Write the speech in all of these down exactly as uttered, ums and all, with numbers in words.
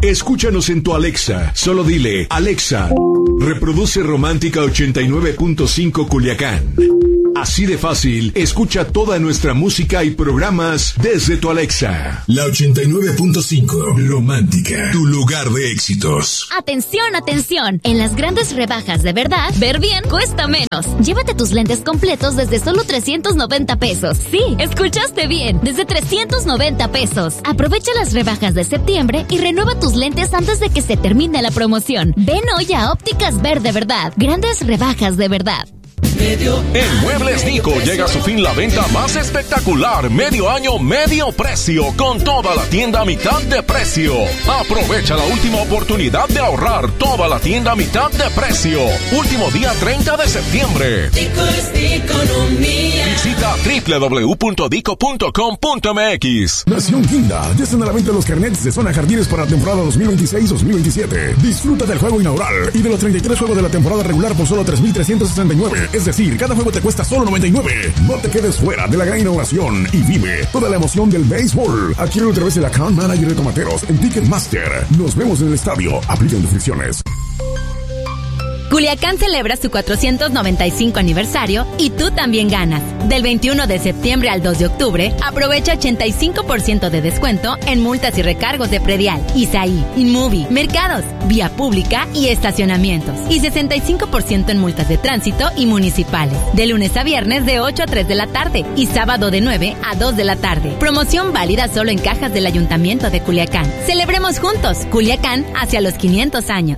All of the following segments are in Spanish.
Escúchanos en tu Alexa. Solo dile, Alexa, reproduce Romántica ochenta y nueve punto cinco Culiacán. Así de fácil, escucha toda nuestra música y programas desde tu Alexa. La ochenta y nueve punto cinco, Romántica, tu lugar de éxitos. Atención, atención. En las grandes rebajas de verdad, ver bien cuesta menos. Llévate tus lentes completos desde solo trescientos noventa pesos. Sí, escuchaste bien, desde trescientos noventa pesos. Aprovecha las rebajas de septiembre y renueva tus lentes antes de que se termine la promoción. Ven hoy a Ópticas Ver de Verdad. Grandes rebajas de verdad. En Muebles Nico llega a su fin la venta más espectacular, medio año, medio precio, con toda la tienda a mitad de precio. Aprovecha la última oportunidad de ahorrar, toda la tienda a mitad de precio. Último día treinta de septiembre. Dico es de economía. Visita doble u doble u doble u punto dico punto com punto m x. Nación Guinda, ya están a la venta los carnets de Zona Jardines para la temporada dos mil veintiséis dos mil veintisiete. Disfruta del juego inaugural y de los treinta y tres juegos de la temporada regular por solo tres mil trescientos sesenta y nueve. Es decir, cada juego te cuesta solo noventa y nueve. No te quedes fuera de la gran inauguración y vive toda la emoción del béisbol. Adquiere a través del account manager de Tomateros en Ticketmaster. Nos vemos en el estadio. Aplican restricciones. Culiacán celebra su cuatrocientos noventa y cinco aniversario y tú también ganas. Del veintiuno de septiembre al dos de octubre, aprovecha ochenta y cinco por ciento de descuento en multas y recargos de predial, Isaí, Inmovie, mercados, vía pública y estacionamientos. Y sesenta y cinco por ciento en multas de tránsito y municipales. De lunes a viernes de ocho a tres de la tarde y sábado de nueve a dos de la tarde. Promoción válida solo en cajas del Ayuntamiento de Culiacán. Celebremos juntos Culiacán hacia los quinientos años.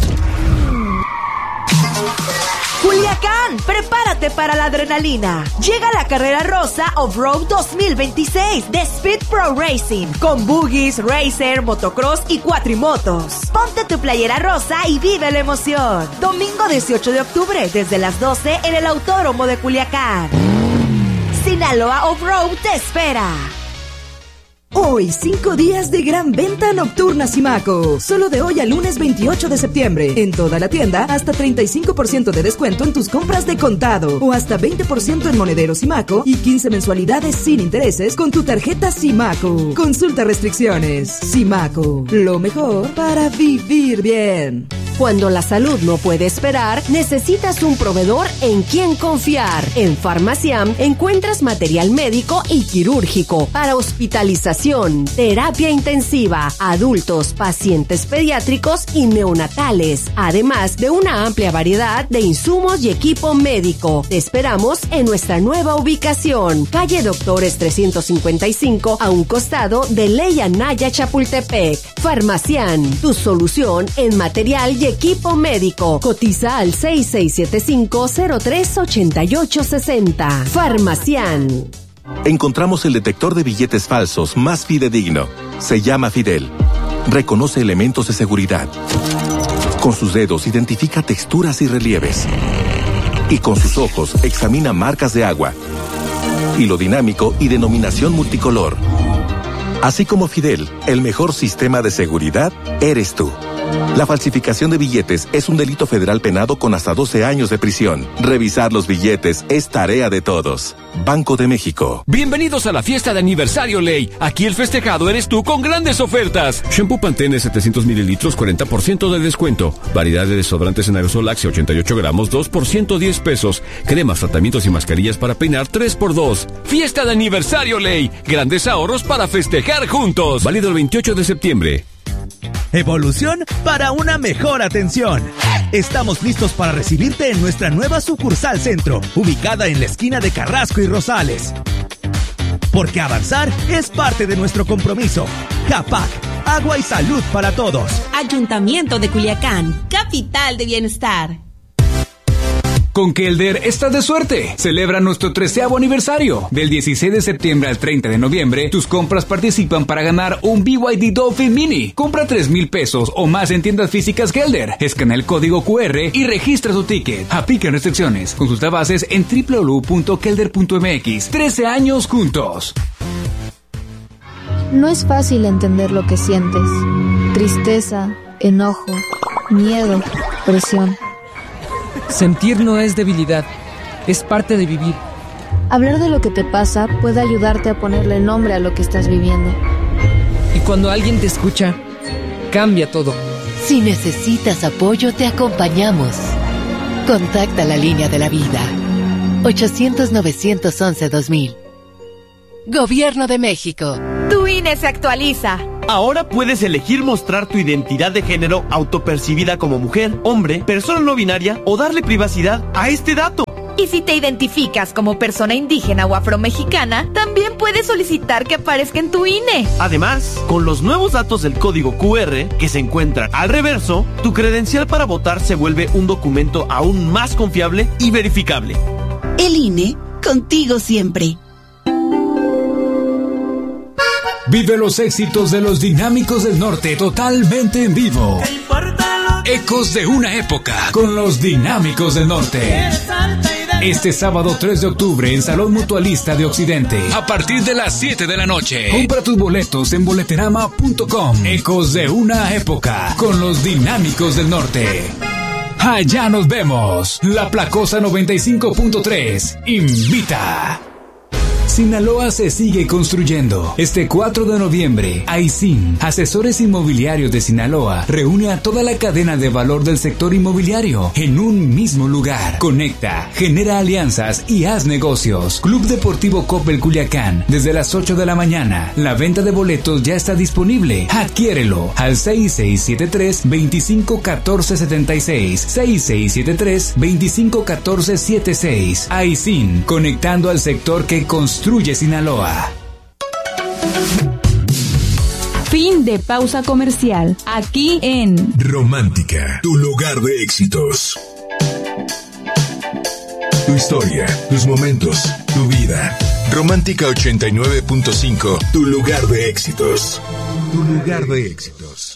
Culiacán, prepárate para la adrenalina. Llega la carrera rosa Off-Road dos mil veintiséis de Speed Pro Racing, con buggies, racer, motocross y cuatrimotos. Ponte tu playera rosa y vive la emoción. Domingo dieciocho de octubre, desde las doce en el Autódromo de Culiacán. Sinaloa Off-Road te espera. Hoy, cinco días de gran venta nocturna Simaco. Solo de hoy al lunes veintiocho de septiembre. En toda la tienda, hasta treinta y cinco por ciento de descuento en tus compras de contado. O hasta veinte por ciento en monedero Simaco y quince mensualidades sin intereses con tu tarjeta Simaco. Consulta restricciones. Simaco, lo mejor para vivir bien. Cuando la salud no puede esperar, necesitas un proveedor en quien confiar. En Farmaciam encuentras material médico y quirúrgico para hospitalización, terapia intensiva, adultos, pacientes pediátricos y neonatales, además de una amplia variedad de insumos y equipo médico. Te esperamos en nuestra nueva ubicación, calle Doctores trescientos cincuenta y cinco, a un costado de Ley Anaya Chapultepec. Farmaciam, tu solución en material y equipo médico. Cotiza al seis seis siete cinco, cero tres ocho ocho seis cero. Farmaciam. Encontramos el detector de billetes falsos más fidedigno. Se llama Fidel. Reconoce elementos de seguridad. Con sus dedos identifica texturas y relieves. Y con sus ojos examina marcas de agua. Hilo dinámico y denominación multicolor. Así como Fidel, el mejor sistema de seguridad eres tú. La falsificación de billetes es un delito federal penado con hasta doce años de prisión. Revisar los billetes es tarea de todos. Banco de México. Bienvenidos a la fiesta de aniversario Ley. Aquí el festejado eres tú con grandes ofertas. Shampoo Pantene setecientos mililitros, cuarenta por ciento de descuento. Variedad de desodorantes en aerosol Axe ochenta y ocho gramos, dos por ciento diez pesos. Cremas, tratamientos y mascarillas para peinar tres por dos. Fiesta de aniversario Ley. Grandes ahorros para festejar juntos. Válido el veintiocho de septiembre. Evolución para una mejor atención. Estamos listos para recibirte en nuestra nueva sucursal centro, ubicada en la esquina de Carrasco y Rosales. Porque avanzar es parte de nuestro compromiso. CAPAC, agua y salud para todos. Ayuntamiento de Culiacán, capital de bienestar. Con Kelder estás de suerte. Celebra nuestro treceavo aniversario. Del dieciséis de septiembre al treinta de noviembre, tus compras participan para ganar un B Y D Dolphin Mini. Compra tres mil pesos o más en tiendas físicas Kelder. Escanea el código Q R y registra tu ticket. Aplica restricciones. Consulta bases en doble u doble u doble u punto kelder punto m x. trece años juntos. No es fácil entender lo que sientes. Tristeza, enojo, miedo, presión. Sentir no es debilidad, es parte de vivir. Hablar de lo que te pasa puede ayudarte a ponerle nombre a lo que estás viviendo. Y cuando alguien te escucha, cambia todo. Si necesitas apoyo, te acompañamos. Contacta la línea de la vida. ochocientos, novecientos once, dos mil. Gobierno de México. Tu I N E se actualiza. Ahora puedes elegir mostrar tu identidad de género autopercibida como mujer, hombre, persona no binaria o darle privacidad a este dato. Y si te identificas como persona indígena o afromexicana, también puedes solicitar que aparezca en tu I N E. Además, con los nuevos datos del código Q R que se encuentran al reverso, tu credencial para votar se vuelve un documento aún más confiable y verificable. El I N E, contigo siempre. Vive los éxitos de los Dinámicos del Norte totalmente en vivo. Ecos de una época con los Dinámicos del Norte. Este sábado tres de octubre en Salón Mutualista de Occidente, a partir de las siete de la noche. Compra tus boletos en boleterama punto com. Ecos de una época con los Dinámicos del Norte. Allá nos vemos. La Placosa noventa y cinco punto tres invita. Sinaloa se sigue construyendo. Este cuatro de noviembre, Aisin, Asesores Inmobiliarios de Sinaloa, reúne a toda la cadena de valor del sector inmobiliario en un mismo lugar. Conecta, genera alianzas y haz negocios. Club Deportivo Coppel Culiacán, desde las ocho de la mañana. La venta de boletos ya está disponible. Adquiérelo al seis seis siete tres, veinticinco catorce setenta y seis. seis seis siete tres, veinticinco catorce setenta y seis. Aisin, conectando al sector que construye Construye Sinaloa. Fin de pausa comercial. Aquí en Romántica, tu lugar de éxitos. Tu historia, tus momentos, tu vida. Romántica ochenta y nueve punto cinco, tu lugar de éxitos. Tu lugar de éxitos.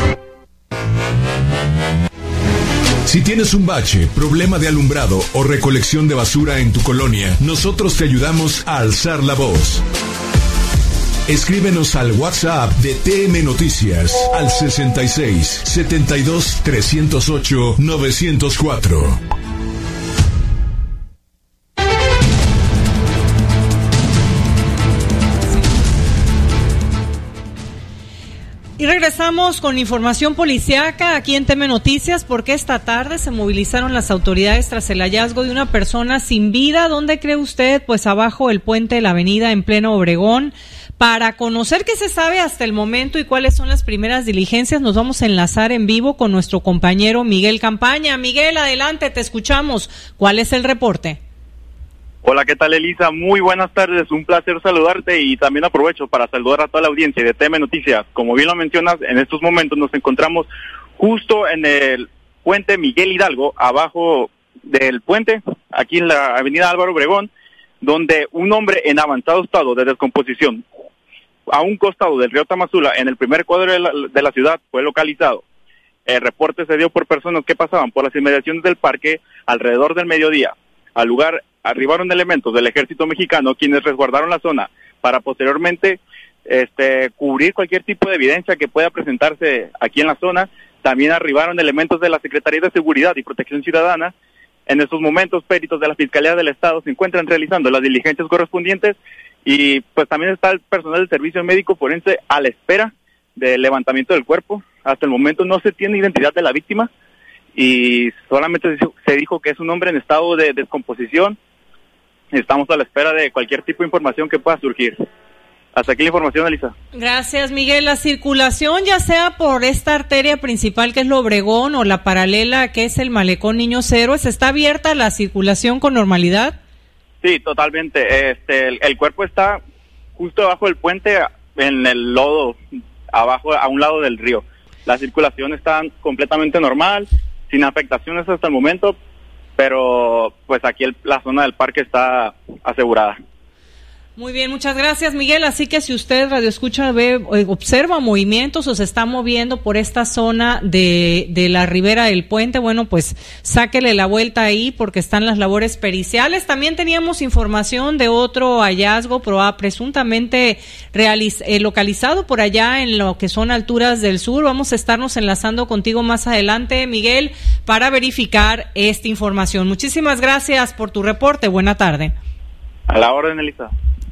Si tienes un bache, problema de alumbrado o recolección de basura en tu colonia, nosotros te ayudamos a alzar la voz. Escríbenos al WhatsApp de T M Noticias al sesenta y seis, setenta y dos, trescientos ocho, novecientos cuatro. Y regresamos con información policíaca aquí en T M Noticias, porque esta tarde se movilizaron las autoridades tras el hallazgo de una persona sin vida. ¿Dónde cree usted? Pues abajo del puente de la avenida en pleno Obregón. Para conocer qué se sabe hasta el momento y cuáles son las primeras diligencias, nos vamos a enlazar en vivo con nuestro compañero Miguel Campaña. Miguel, adelante, te escuchamos. ¿Cuál es el reporte? Hola, ¿qué tal, Elisa? Muy buenas tardes, un placer saludarte y también aprovecho para saludar a toda la audiencia de T M Noticias. Como bien lo mencionas, en estos momentos nos encontramos justo en el puente Miguel Hidalgo, abajo del puente, aquí en la avenida Álvaro Obregón, donde un hombre en avanzado estado de descomposición, a un costado del río Tamazula, en el primer cuadro de la, de la ciudad, fue localizado. El reporte se dio por personas que pasaban por las inmediaciones del parque alrededor del mediodía. Al lugar arribaron elementos del ejército mexicano, quienes resguardaron la zona para posteriormente este, cubrir cualquier tipo de evidencia que pueda presentarse aquí en la zona. También arribaron elementos de la Secretaría de Seguridad y Protección Ciudadana. En estos momentos, peritos de la Fiscalía del Estado se encuentran realizando las diligencias correspondientes y pues también está el personal del Servicio Médico Forense a la espera del levantamiento del cuerpo. Hasta el momento no se tiene identidad de la víctima y solamente se dijo que es un hombre en estado de descomposición. Estamos a la espera de cualquier tipo de información que pueda surgir. Hasta aquí la información, Elisa. Gracias, Miguel. La circulación, ya sea por esta arteria principal que es lo Obregón o la paralela que es el Malecón Niños Héroes, ¿está abierta la circulación con normalidad? Sí, totalmente. Este, el, el cuerpo está justo abajo del puente, en el lodo, abajo, a un lado del río. La circulación está completamente normal, sin afectaciones hasta el momento, pero pues aquí el, la zona del parque está asegurada. Muy bien, muchas gracias, Miguel. Así que si usted, Radio Escucha, ve, observa movimientos o se está moviendo por esta zona de, de la ribera del puente, bueno, pues sáquele la vuelta ahí porque están las labores periciales. También teníamos información de otro hallazgo presuntamente realiz- eh, localizado por allá en lo que son alturas del sur. Vamos a estarnos enlazando contigo más adelante, Miguel, para verificar esta información. Muchísimas gracias por tu reporte. Buena tarde. A la orden, Elisa.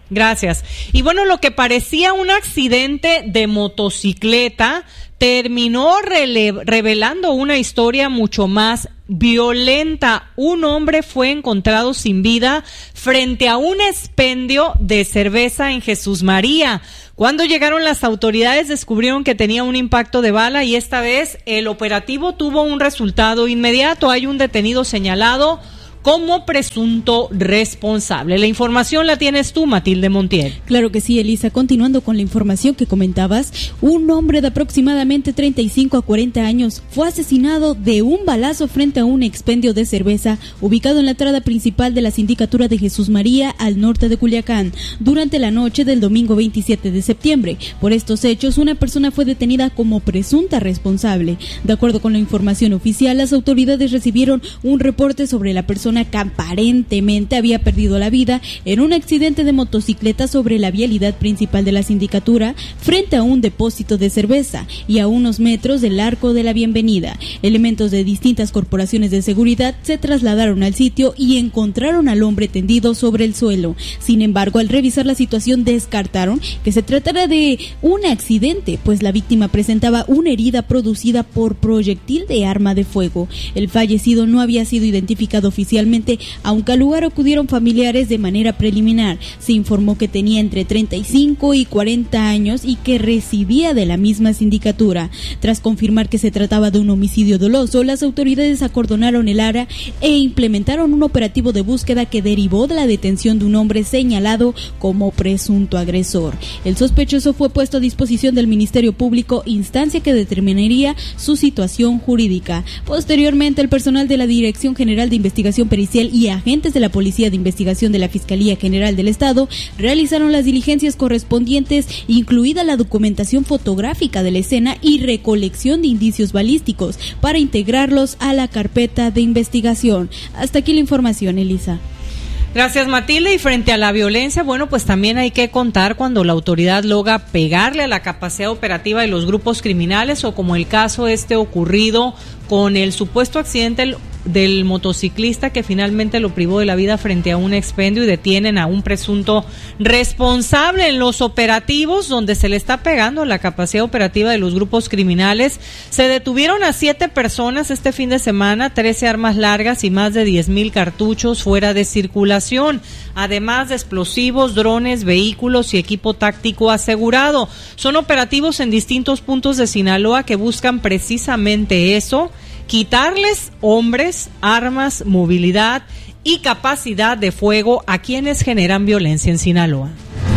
Gracias. Y bueno, lo que parecía un accidente de motocicleta terminó rele- revelando una historia mucho más violenta. Un hombre fue encontrado sin vida frente a un expendio de cerveza en Jesús María. Cuando llegaron las autoridades descubrieron que tenía un impacto de bala y esta vez el operativo tuvo un resultado inmediato. Hay un detenido señalado como presunto responsable. La información la tienes tú, Matilde Montiel. Claro que sí, Elisa. Continuando con la información que comentabas, un hombre de aproximadamente treinta y cinco a cuarenta años fue asesinado de un balazo frente a un expendio de cerveza ubicado en la entrada principal de la Sindicatura de Jesús María al norte de Culiacán durante la noche del domingo veintisiete de septiembre. Por estos hechos, una persona fue detenida como presunta responsable. De acuerdo con la información oficial, las autoridades recibieron un reporte sobre la persona que aparentemente había perdido la vida en un accidente de motocicleta sobre la vialidad principal de la sindicatura frente a un depósito de cerveza y a unos metros del Arco de la Bienvenida. Elementos de distintas corporaciones de seguridad se trasladaron al sitio y encontraron al hombre tendido sobre el suelo. Sin embargo, al revisar la situación descartaron que se tratara de un accidente, pues la víctima presentaba una herida producida por proyectil de arma de fuego. El fallecido no había sido identificado oficialmente, aunque al lugar acudieron familiares de manera preliminar. Se informó que tenía entre treinta y cinco y cuarenta años y que residía de la misma sindicatura. Tras confirmar que se trataba de un homicidio doloso, las autoridades acordonaron el área e implementaron un operativo de búsqueda que derivó de la detención de un hombre señalado como presunto agresor. El sospechoso fue puesto a disposición del Ministerio Público, instancia que determinaría su situación jurídica. Posteriormente, el personal de la Dirección General de Investigación Pericial y agentes de la Policía de Investigación de la Fiscalía General del Estado realizaron las diligencias correspondientes, incluida la documentación fotográfica de la escena y recolección de indicios balísticos para integrarlos a la carpeta de investigación. Hasta aquí la información, Elisa. Gracias, Matilde. Y frente a la violencia, bueno, pues también hay que contar cuando la autoridad logra pegarle a la capacidad operativa de los grupos criminales, o como el caso este ocurrido con el supuesto accidente del motociclista que finalmente lo privó de la vida frente a un expendio, y detienen a un presunto responsable. En los operativos donde se le está pegando a la capacidad operativa de los grupos criminales, se detuvieron a siete personas este fin de semana, trece armas largas y más de diez mil cartuchos fuera de circulación, además de explosivos, drones, vehículos y equipo táctico asegurado. Son operativos en distintos puntos de Sinaloa que buscan precisamente eso: quitarles hombres, armas, movilidad y capacidad de fuego a quienes generan violencia en Sinaloa.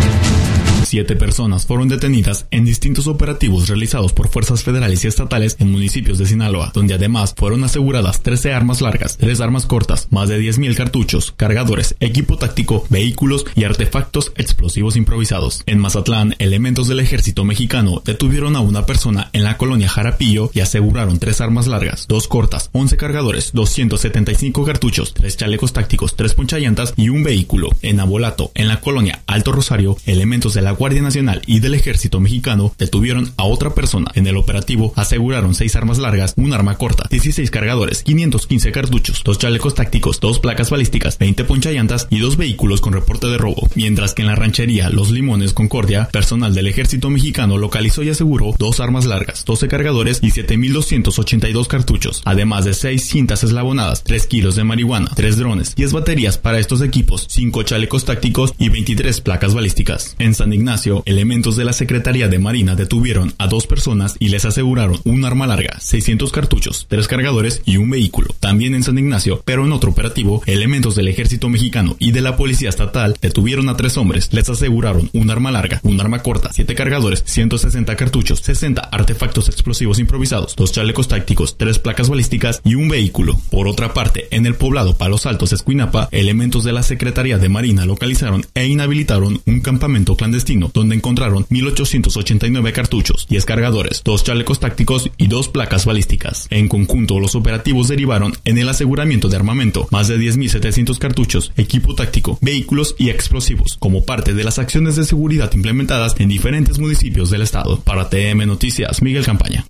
Siete personas fueron detenidas en distintos operativos realizados por fuerzas federales y estatales en municipios de Sinaloa, donde además fueron aseguradas trece armas largas, tres armas cortas, más de diez mil cartuchos, cargadores, equipo táctico, vehículos y artefactos explosivos improvisados. En Mazatlán, elementos del ejército mexicano detuvieron a una persona en la colonia Jarapillo y aseguraron tres armas largas, dos cortas, once cargadores, doscientos setenta y cinco cartuchos, tres chalecos tácticos, tres ponchallantas y un vehículo. En Abolato, en la colonia Alto Rosario, elementos de la Guardia Nacional y del Ejército Mexicano detuvieron a otra persona. En el operativo aseguraron seis armas largas, un arma corta, dieciséis cargadores, quinientos quince cartuchos, dos chalecos tácticos, dos placas balísticas, veinte ponchallantas y dos vehículos con reporte de robo. Mientras que en la ranchería Los Limones, Concordia, personal del Ejército Mexicano localizó y aseguró dos armas largas, doce cargadores y siete mil doscientos ochenta y dos cartuchos, además de seis cintas eslabonadas, tres kilos de marihuana, tres drones, diez baterías para estos equipos, cinco chalecos tácticos y veintitrés placas balísticas. En San Ignacio, elementos de la Secretaría de Marina detuvieron a dos personas y les aseguraron un arma larga, seiscientos cartuchos, tres cargadores y un vehículo. También en San Ignacio, pero en otro operativo, elementos del Ejército Mexicano y de la Policía Estatal detuvieron a tres hombres, les aseguraron un arma larga, un arma corta, siete cargadores, ciento sesenta cartuchos, sesenta artefactos explosivos improvisados, dos chalecos tácticos, tres placas balísticas y un vehículo. Por otra parte, en el poblado Palos Altos, Escuinapa, elementos de la Secretaría de Marina localizaron e inhabilitaron un campamento clandestino donde encontraron mil ochocientos ochenta y nueve cartuchos, diez cargadores, dos chalecos tácticos y dos placas balísticas. En conjunto, los operativos derivaron en el aseguramiento de armamento, más de diez mil setecientos cartuchos, equipo táctico, vehículos y explosivos, como parte de las acciones de seguridad implementadas en diferentes municipios del estado. Para T M Noticias, Miguel Campaña.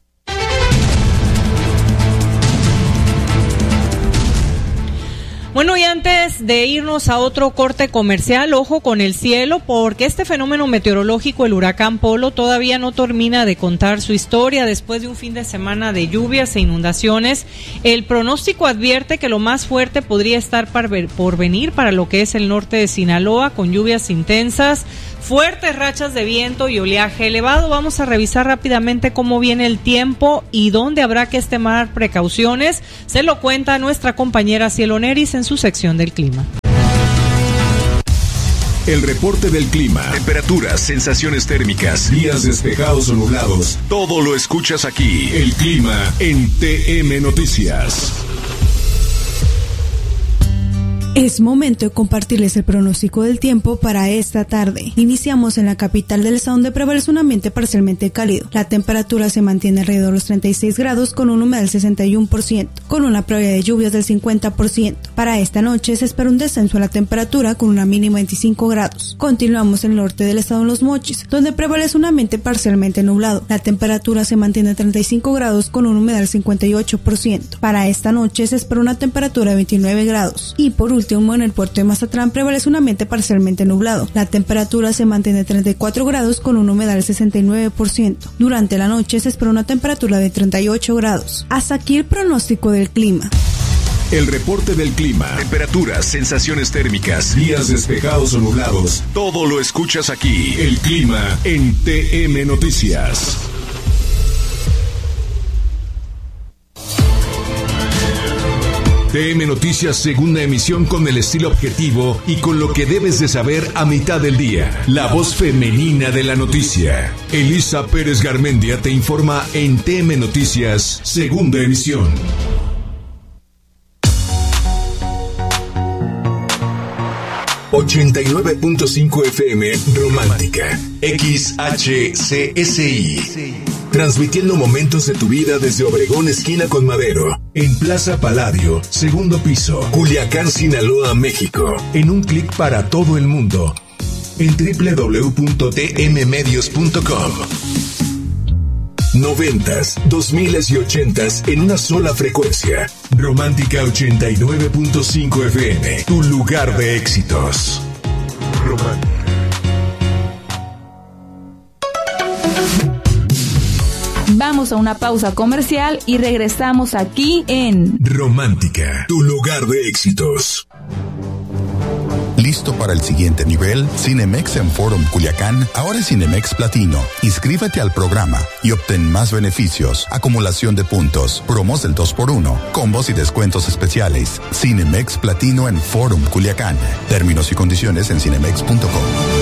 Bueno, y antes de irnos a otro corte comercial, ojo con el cielo, porque este fenómeno meteorológico, el huracán Polo, todavía no termina de contar su historia. Después de un fin de semana de lluvias e inundaciones, el pronóstico advierte que lo más fuerte podría estar por venir para lo que es el norte de Sinaloa, con lluvias intensas, fuertes rachas de viento y oleaje elevado. Vamos a revisar rápidamente cómo viene el tiempo y dónde habrá que extremar precauciones. Se lo cuenta nuestra compañera Cielo Neris en su sección del clima. El reporte del clima, temperaturas, sensaciones térmicas, días despejados o nublados, todo lo escuchas aquí. El clima en T M Noticias. Es momento de compartirles el pronóstico del tiempo para esta tarde. Iniciamos en la capital del estado, donde prevalece un ambiente parcialmente cálido. La temperatura se mantiene alrededor de los treinta y seis grados con una humedad del sesenta y uno por ciento, con una probabilidad de lluvias del cincuenta por ciento. Para esta noche se espera un descenso de la temperatura con una mínima de veinticinco grados. Continuamos en el norte del estado, en Los Mochis, donde prevalece un ambiente parcialmente nublado. La temperatura se mantiene a treinta y cinco grados con una humedad del cincuenta y ocho por ciento. Para esta noche se espera una temperatura de veintinueve grados. Y por último, en el puerto de Mazatlán prevalece un ambiente parcialmente nublado. La temperatura se mantiene a treinta y cuatro grados con una humedad del sesenta y nueve por ciento. Durante la noche se espera una temperatura de treinta y ocho grados. Hasta aquí el pronóstico del clima. El reporte del clima, temperaturas, sensaciones térmicas, días despejados o nublados, todo lo escuchas aquí. El clima en T M Noticias. T M Noticias, segunda emisión, con el estilo objetivo y con lo que debes de saber a mitad del día. La voz femenina de la noticia. Elisa Pérez Garmendia te informa en T M Noticias, segunda emisión. ochenta y nueve punto cinco F M Romántica, X H C S I. Transmitiendo momentos de tu vida desde Obregón, esquina con Madero, en Plaza Palladio, segundo piso, Culiacán, Sinaloa, México. En un clic para todo el mundo, en doble u doble u doble u punto t m medios punto com. Noventas, dos miles y ochentas en una sola frecuencia. Romántica ochenta y nueve punto cinco F M, tu lugar de éxitos. Romántica. Vamos a una pausa comercial y regresamos aquí en Romántica, tu lugar de éxitos. ¿Listo para el siguiente nivel? Cinemex en Forum Culiacán ahora es Cinemex Platino. Inscríbete al programa y obtén más beneficios, acumulación de puntos, promos del dos por uno, combos y descuentos especiales. Cinemex Platino en Forum Culiacán. Términos y condiciones en cinemex punto com.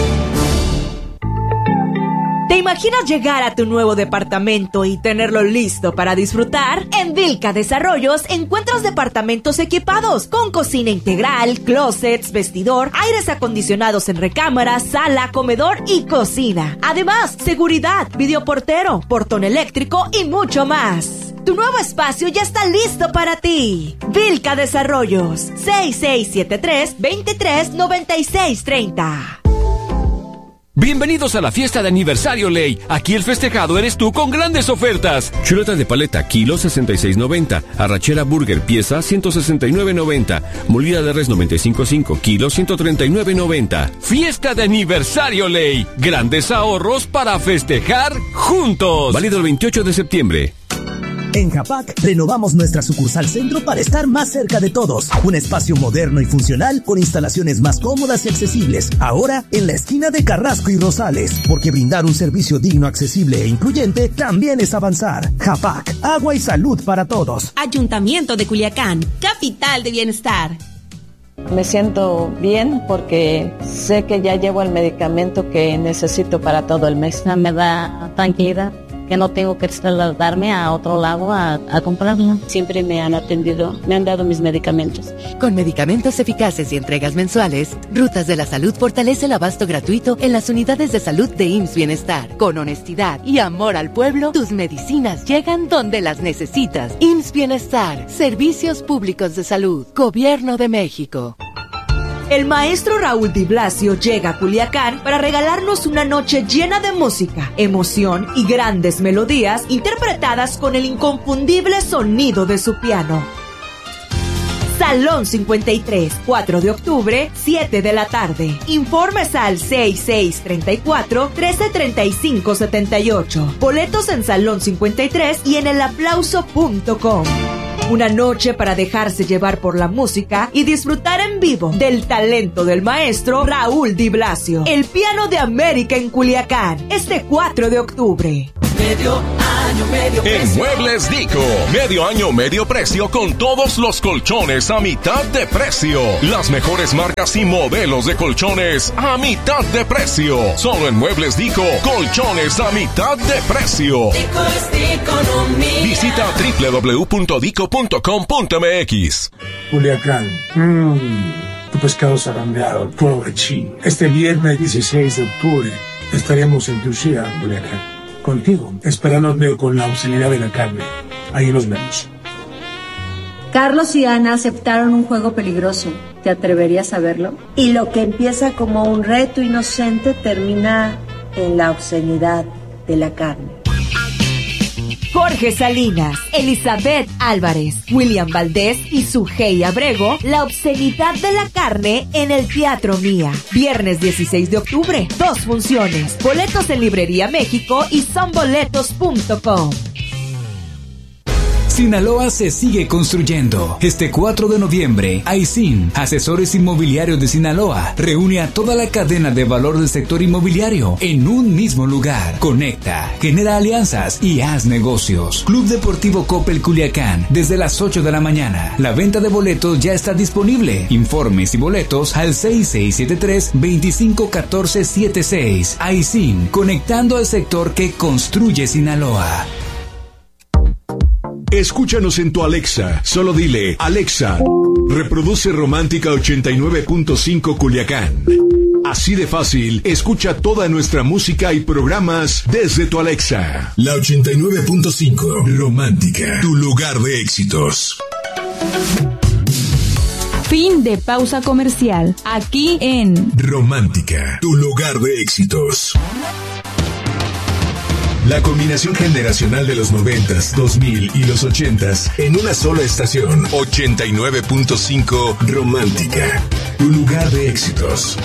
¿Te imaginas llegar a tu nuevo departamento y tenerlo listo para disfrutar? En Vilca Desarrollos encuentras departamentos equipados con cocina integral, closets, vestidor, aires acondicionados en recámara, sala, comedor y cocina. Además, seguridad, videoportero, portón eléctrico y mucho más. Tu nuevo espacio ya está listo para ti. Vilca Desarrollos, seis seis siete tres, veintitrés noventa y seis treinta. Bienvenidos a la fiesta de aniversario Ley. Aquí el festejado eres tú con grandes ofertas. Chuleta de paleta, kilo sesenta y seis noventa. Arrachera burger, pieza ciento sesenta y nueve noventa. Molida de res noventa y cinco punto cinco, kilo ciento treinta y nueve noventa. Fiesta de aniversario Ley. Grandes ahorros para festejar juntos. Válido el veintiocho de septiembre. En Japac renovamos nuestra sucursal centro para estar más cerca de todos. Un espacio moderno y funcional con instalaciones más cómodas y accesibles. Ahora en la esquina de Carrasco y Rosales, porque brindar un servicio digno, accesible e incluyente también es avanzar. Japac, agua y salud para todos. Ayuntamiento de Culiacán, capital de bienestar. Me siento bien porque sé que ya llevo el medicamento que necesito para todo el mes. Me da tranquilidad que no tengo que trasladarme a otro lado a, a comprarlo. Siempre me han atendido, me han dado mis medicamentos. Con medicamentos eficaces y entregas mensuales, Rutas de la Salud fortalece el abasto gratuito en las unidades de salud de I M S S Bienestar. Con honestidad y amor al pueblo, tus medicinas llegan donde las necesitas. I M S S Bienestar, Servicios Públicos de Salud, Gobierno de México. El maestro Raúl Di Blasio llega a Culiacán para regalarnos una noche llena de música, emoción y grandes melodías interpretadas con el inconfundible sonido de su piano. Salón cincuenta y tres, cuatro de octubre, siete de la tarde. Informes al seis seis tres cuatro, uno tres tres cinco siete ocho. Boletos en Salón cincuenta y tres y en el aplauso punto com. Una noche para dejarse llevar por la música y disfrutar en vivo del talento del maestro Raúl Di Blasio. El piano de América en Culiacán, este cuatro de octubre. Medio año, medio precio. En Muebles Dico, medio año, medio precio con todos los colchones a mitad de precio. Las mejores marcas y modelos de colchones a mitad de precio. Solo en Muebles Dico, colchones a mitad de precio. Dico es economía. Visita doble u doble u doble u punto dico punto com punto m x. Culiacán, mmm, tu pescado zarandeado, pobre chino. Este viernes dieciséis de octubre estaremos en Tuxtla, Culiacán. Contigo, esperándome con la obscenidad de la carne. Ahí nos vemos. Carlos y Ana aceptaron un juego peligroso. ¿Te atreverías a verlo? Y lo que empieza como un reto inocente termina en la obscenidad de la carne. Jorge Salinas, Elizabeth Álvarez, William Valdés y Sujei Abrego, La obscenidad de la carne en el Teatro Mía. Viernes dieciséis de octubre, dos funciones. Boletos en Librería México y son boletos punto com. Sinaloa se sigue construyendo. Este cuatro de noviembre, Aisin, Asesores Inmobiliarios de Sinaloa, reúne a toda la cadena de valor del sector inmobiliario en un mismo lugar. Conecta, genera alianzas y haz negocios. Club Deportivo Coppel Culiacán, desde las ocho de la mañana. La venta de boletos ya está disponible. Informes y boletos al seis seis siete tres, dos cinco uno cuatro siete seis. Aisin, conectando al sector que construye Sinaloa. Escúchanos en tu Alexa. Solo dile, Alexa, reproduce Romántica ochenta y nueve punto cinco Culiacán. Así de fácil, escucha toda nuestra música y programas desde tu Alexa. La ochenta y nueve punto cinco Romántica, tu lugar de éxitos. Fin de pausa comercial. Aquí en Romántica, tu lugar de éxitos. La combinación generacional de los noventas, dos mil y los ochentas en una sola estación. ochenta y nueve punto cinco Romántica, tu lugar de éxitos.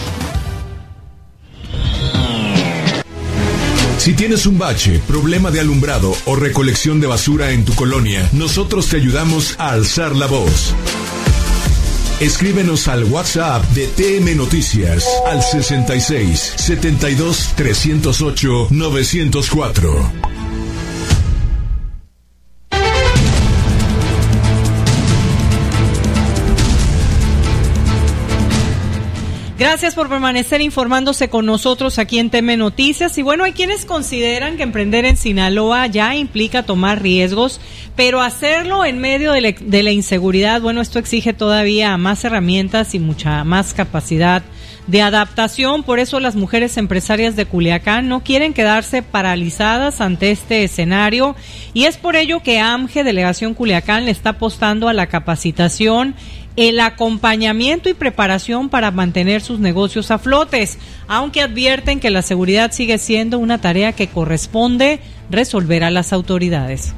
Si tienes un bache, problema de alumbrado o recolección de basura en tu colonia, nosotros te ayudamos a alzar la voz. Escríbenos al WhatsApp de T M Noticias al sesenta y seis, setenta y dos, trescientos ocho, novecientos cuatro. Gracias por permanecer informándose con nosotros aquí en T M Noticias. Y bueno, hay quienes consideran que emprender en Sinaloa ya implica tomar riesgos, pero hacerlo en medio de la, de la inseguridad, bueno, esto exige todavía más herramientas y mucha más capacidad de adaptación. Por eso las mujeres empresarias de Culiacán no quieren quedarse paralizadas ante este escenario, y es por ello que A M G Delegación Culiacán le está apostando a la capacitación, el acompañamiento y preparación para mantener sus negocios a flotes, aunque advierten que la seguridad sigue siendo una tarea que corresponde resolver a las autoridades.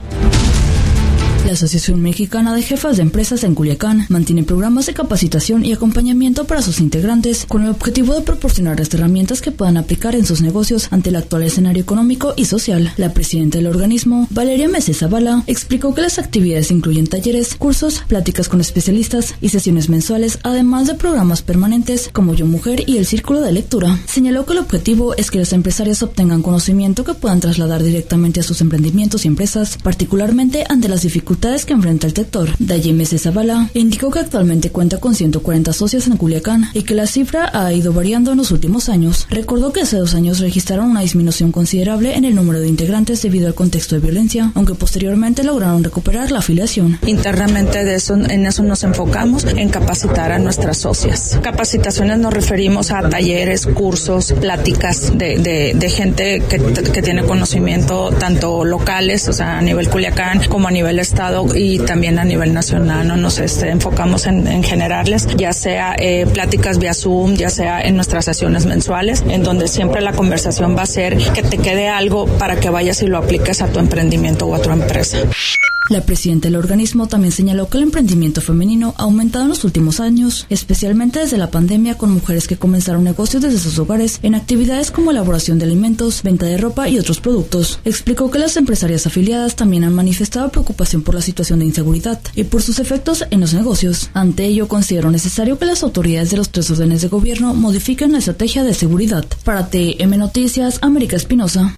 La Asociación Mexicana de Jefas de Empresas en Culiacán mantiene programas de capacitación y acompañamiento para sus integrantes con el objetivo de proporcionarles herramientas que puedan aplicar en sus negocios ante el actual escenario económico y social. La presidenta del organismo, Valeria Meses Zavala, explicó que las actividades incluyen talleres, cursos, pláticas con especialistas y sesiones mensuales, además de programas permanentes como Yo Mujer y el Círculo de Lectura. Señaló que el objetivo es que las empresarias obtengan conocimiento que puedan trasladar directamente a sus emprendimientos y empresas, particularmente ante las dificultades que enfrenta el sector. Daye Meses Zavala indicó que actualmente cuenta con ciento cuarenta socios en Culiacán y que la cifra ha ido variando en los últimos años. Recordó que hace dos años registraron una disminución considerable en el número de integrantes debido al contexto de violencia, aunque posteriormente lograron recuperar la afiliación. Internamente de eso, en eso nos enfocamos, en capacitar a nuestras socias. Capacitaciones nos referimos a talleres, cursos, pláticas de, de, de gente que, que tiene conocimiento tanto locales, o sea, a nivel Culiacán, como a nivel estado y también a nivel nacional, ¿no? Nos este, enfocamos en, en generarles, ya sea eh, pláticas vía Zoom, ya sea en nuestras sesiones mensuales, en donde siempre la conversación va a ser que te quede algo para que vayas y lo apliques a tu emprendimiento o a tu empresa. La presidenta del organismo también señaló que el emprendimiento femenino ha aumentado en los últimos años, especialmente desde la pandemia, con mujeres que comenzaron negocios desde sus hogares en actividades como elaboración de alimentos, venta de ropa y otros productos. Explicó que las empresarias afiliadas también han manifestado preocupación por la situación de inseguridad y por sus efectos en los negocios. Ante ello, consideró necesario que las autoridades de los tres órdenes de gobierno modifiquen la estrategia de seguridad. Para T M Noticias, América Espinosa.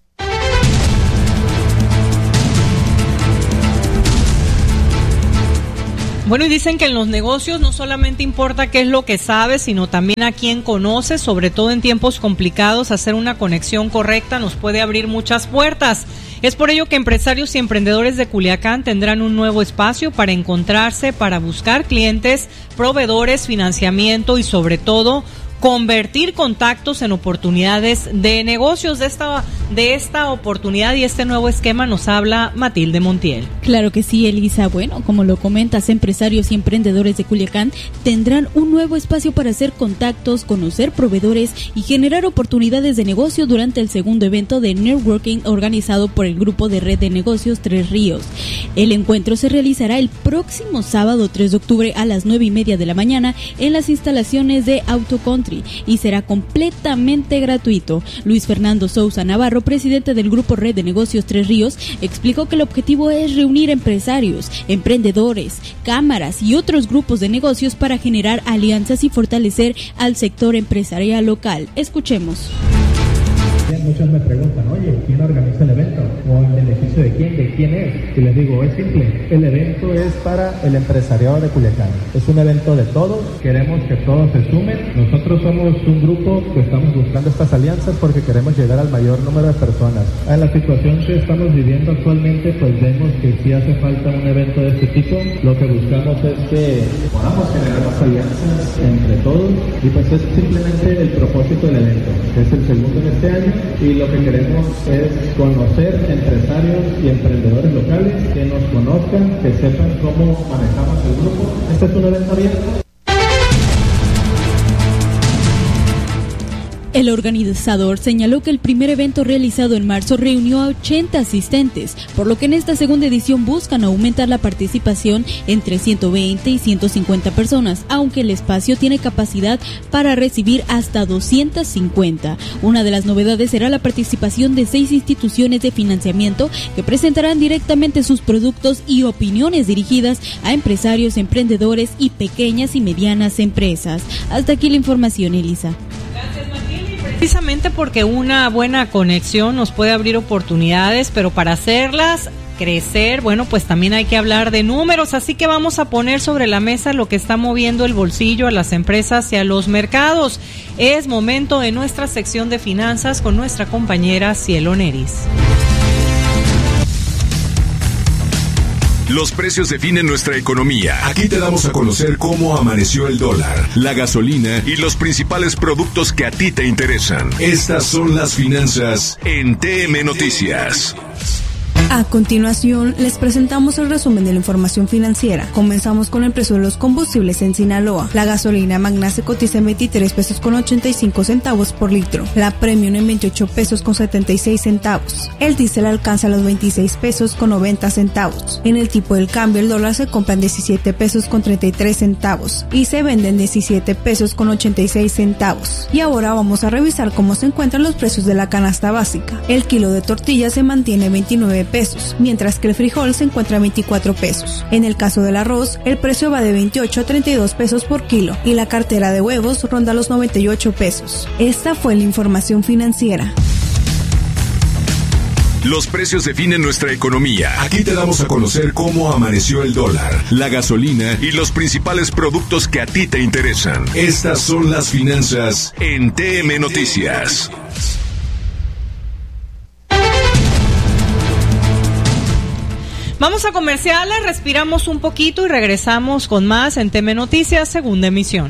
Bueno, y dicen que en los negocios no solamente importa qué es lo que sabes, sino también a quién conoces, sobre todo en tiempos complicados, hacer una conexión correcta nos puede abrir muchas puertas. Es por ello que empresarios y emprendedores de Culiacán tendrán un nuevo espacio para encontrarse, para buscar clientes, proveedores, financiamiento y sobre todo convertir contactos en oportunidades de negocios. De esta, de esta oportunidad y este nuevo esquema nos habla Matilde Montiel. Claro que sí, Elisa. Bueno, como lo comentas, empresarios y emprendedores de Culiacán tendrán un nuevo espacio para hacer contactos, conocer proveedores y generar oportunidades de negocio durante el segundo evento de networking organizado por el grupo de red de negocios Tres Ríos. El encuentro se realizará el próximo sábado tres de octubre a las nueve y media de la mañana en las instalaciones de Autocountry y será completamente gratuito. Luis Fernando Sousa Navarro, presidente del grupo Red de Negocios Tres Ríos, explicó que el objetivo es reunir empresarios, emprendedores, cámaras y otros grupos de negocios para generar alianzas y fortalecer al sector empresarial local. Escuchemos. Muchos me preguntan, oye, ¿quién organiza el evento? ¿O en beneficio de quién? ¿De quién es? Y les digo, es simple, el evento es para el empresariado de Culiacán. Es un evento de todos, queremos que todos se sumen. Nosotros somos un grupo que estamos buscando estas alianzas porque queremos llegar al mayor número de personas. En la situación que estamos viviendo actualmente, pues vemos que sí hace falta un evento de este tipo. Lo que buscamos es que podamos generar más alianzas entre todos y pues es simplemente el propósito del evento. Es el segundo en este año. Y lo que queremos es conocer empresarios y emprendedores locales que nos conozcan, que sepan cómo manejamos el grupo. Este es un evento abierto. El organizador señaló que el primer evento realizado en marzo reunió a ochenta asistentes, por lo que en esta segunda edición buscan aumentar la participación entre ciento veinte y ciento cincuenta personas, aunque el espacio tiene capacidad para recibir hasta doscientas cincuenta. Una de las novedades será la participación de seis instituciones de financiamiento que presentarán directamente sus productos y opiniones dirigidas a empresarios, emprendedores y pequeñas y medianas empresas. Hasta aquí la información, Elisa. Precisamente porque una buena conexión nos puede abrir oportunidades, pero para hacerlas crecer, bueno, pues también hay que hablar de números, así que vamos a poner sobre la mesa lo que está moviendo el bolsillo a las empresas y a los mercados. Es momento de nuestra sección de finanzas con nuestra compañera Cielo Neris. Los precios definen nuestra economía. Aquí te damos a conocer cómo amaneció el dólar, la gasolina y los principales productos que a ti te interesan. Estas son las finanzas en T M Noticias. A continuación, les presentamos el resumen de la información financiera. Comenzamos con el precio de los combustibles en Sinaloa. La gasolina Magna se cotiza en veintitrés pesos con ochenta y cinco centavos por litro. La Premium en veintiocho pesos con setenta y seis centavos. El diésel alcanza los veintiséis pesos con noventa centavos. En el tipo del cambio, el dólar se compra en diecisiete pesos con treinta y tres centavos y se vende en diecisiete pesos con ochenta y seis centavos. Y ahora vamos a revisar cómo se encuentran los precios de la canasta básica. El kilo de tortilla se mantiene en veintinueve pesos, mientras que el frijol se encuentra a veinticuatro pesos. En el caso del arroz, el precio va de veintiocho a treinta y dos pesos por kilo y la cartera de huevos ronda los noventa y ocho pesos. Esta fue la información financiera. Los precios definen nuestra economía. Aquí te damos a conocer cómo amaneció el dólar, la gasolina y los principales productos que a ti te interesan. Estas son las finanzas en T M Noticias. Vamos a comerciales, respiramos un poquito y regresamos con más en T M Noticias, segunda emisión.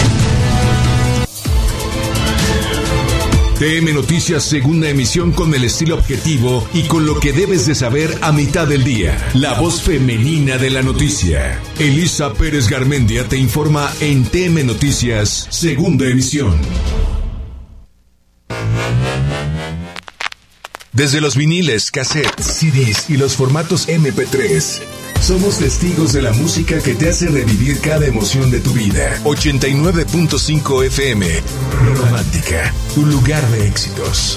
T M Noticias, segunda emisión, con el estilo objetivo y con lo que debes de saber a mitad del día. La voz femenina de la noticia. Elisa Pérez Garmendia te informa en T M Noticias, segunda emisión. Desde los viniles, cassettes, C Ds y los formatos eme pe tres, Somos testigos de la música que te hace revivir cada emoción de tu vida. ochenta y nueve punto cinco F M. Romántica, tu lugar de éxitos.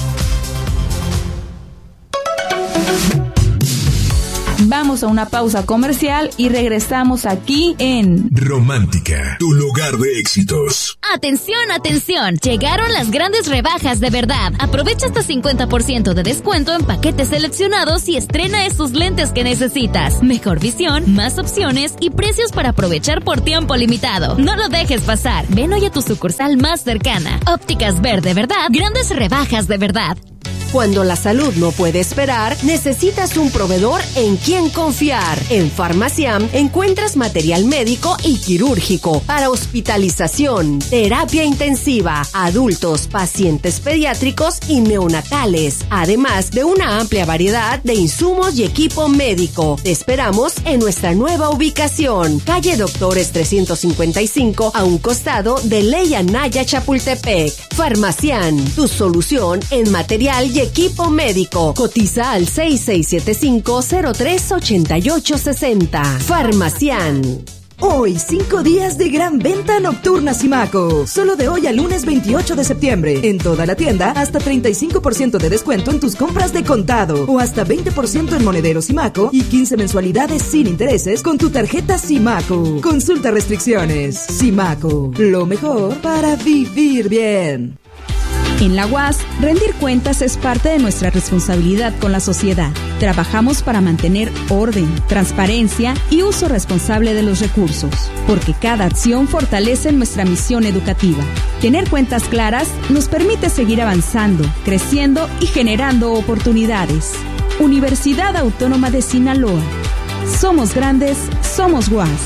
Vamos a una pausa comercial y regresamos aquí en Romántica, tu lugar de éxitos. Atención, atención, llegaron las grandes rebajas de verdad. Aprovecha hasta cincuenta por ciento de descuento en paquetes seleccionados y estrena esos lentes que necesitas. Mejor visión, más opciones y precios para aprovechar por tiempo limitado. No lo dejes pasar. Ven hoy a tu sucursal más cercana. Ópticas Ver de verdad, grandes rebajas de verdad. Cuando la salud no puede esperar, necesitas un proveedor en quien confiar. En Farmaciam encuentras material médico y quirúrgico para hospitalización, terapia intensiva, adultos, pacientes pediátricos y neonatales, además de una amplia variedad de insumos y equipo médico. Te esperamos en nuestra nueva ubicación, calle Doctores trescientos cincuenta y cinco, a un costado de Ley Anaya Chapultepec. Farmaciam, tu solución en material y equipo médico. Cotiza al seis seis siete cinco, cero tres ocho ocho seis cero. Farmaciam. Hoy, cinco días de gran venta nocturna Simaco. Solo de hoy al lunes veintiocho de septiembre. En toda la tienda, hasta treinta y cinco por ciento de descuento en tus compras de contado. O hasta veinte por ciento en monedero Simaco y quince mensualidades sin intereses con tu tarjeta Simaco. Consulta restricciones. Simaco, lo mejor para vivir bien. En la U A S, rendir cuentas es parte de nuestra responsabilidad con la sociedad. Trabajamos para mantener orden, transparencia y uso responsable de los recursos, porque cada acción fortalece nuestra misión educativa. Tener cuentas claras nos permite seguir avanzando, creciendo y generando oportunidades. Universidad Autónoma de Sinaloa. Somos grandes, somos U A S.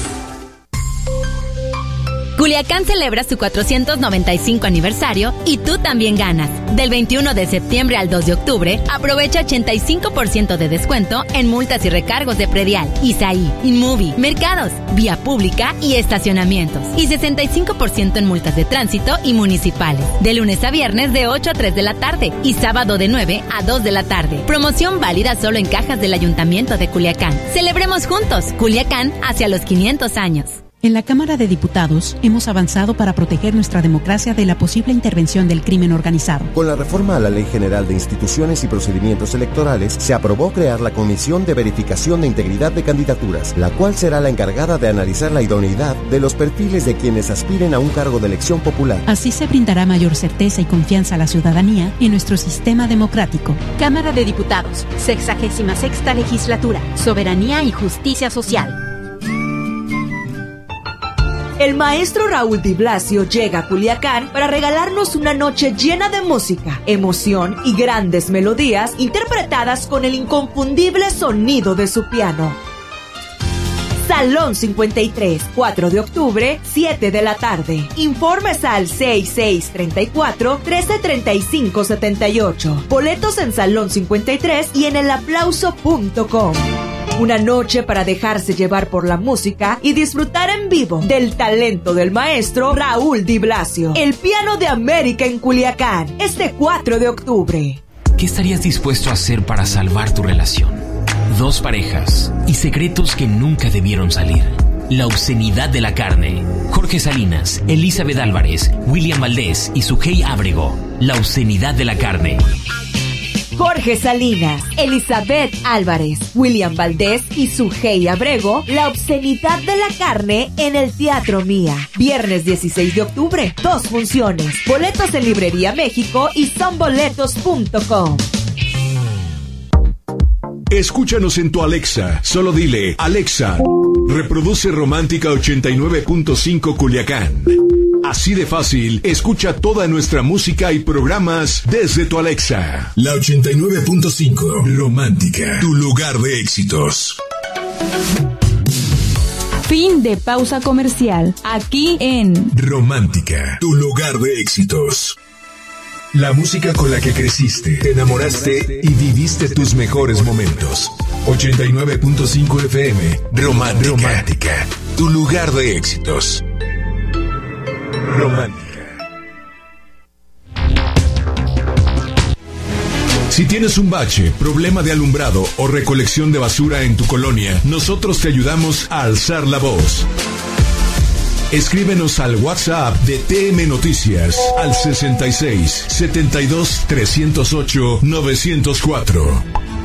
Culiacán celebra su cuatrocientos noventa y cinco aniversario y tú también ganas. Del veintiuno de septiembre al dos de octubre, aprovecha ochenta y cinco por ciento de descuento en multas y recargos de predial, Isaí, Inmovie, mercados, vía pública y estacionamientos. Y sesenta y cinco por ciento en multas de tránsito y municipales. De lunes a viernes de ocho a tres de la tarde y sábado de nueve a dos de la tarde. Promoción válida solo en cajas del Ayuntamiento de Culiacán. Celebremos juntos Culiacán hacia los quinientos años. En la Cámara de Diputados hemos avanzado para proteger nuestra democracia de la posible intervención del crimen organizado. Con la reforma a la Ley General de Instituciones y Procedimientos Electorales, se aprobó crear la Comisión de Verificación de Integridad de Candidaturas, la cual será la encargada de analizar la idoneidad de los perfiles de quienes aspiren a un cargo de elección popular. Así se brindará mayor certeza y confianza a la ciudadanía en nuestro sistema democrático. Cámara de Diputados, sexagésima sexta legislatura, Soberanía y Justicia Social. El maestro Raúl Di Blasio llega a Culiacán para regalarnos una noche llena de música, emoción y grandes melodías interpretadas con el inconfundible sonido de su piano. Salón cincuenta y tres, cuatro de octubre, siete de la tarde. Informes al seis seis tres cuatro, uno tres tres cinco siete ocho. Boletos en Salón cincuenta y tres y en el aplauso punto com. Una noche para dejarse llevar por la música y disfrutar en vivo del talento del maestro Raúl Di Blasio. El piano de América en Culiacán, este cuatro de octubre. ¿Qué estarías dispuesto a hacer para salvar tu relación? Dos parejas y secretos que nunca debieron salir. La obscenidad de la carne. Jorge Salinas, Elizabeth Álvarez, William Valdés y Sujei Ábrego. La obscenidad de la carne. Jorge Salinas, Elizabeth Álvarez, William Valdés y Sujei Abrego, La obscenidad de la carne en el Teatro Mía. Viernes dieciséis de octubre, dos funciones. Boletos en Librería México y son boletos punto com. Escúchanos en tu Alexa. Solo dile, Alexa, reproduce Romántica ochenta y nueve punto cinco Culiacán. Así de fácil, escucha toda nuestra música y programas desde tu Alexa. La ochenta y nueve punto cinco, Romántica, tu lugar de éxitos. Fin de pausa comercial, aquí en Romántica, tu lugar de éxitos. La música con la que creciste, te enamoraste y viviste tus mejores momentos. ochenta y nueve punto cinco F M, Romántica, Romántica, tu lugar de éxitos. Romántica. Si tienes un bache, problema de alumbrado o recolección de basura en tu colonia, nosotros te ayudamos a alzar la voz. Escríbenos al WhatsApp de T M Noticias al sesenta y seis, setenta y dos, trescientos ocho, novecientos cuatro.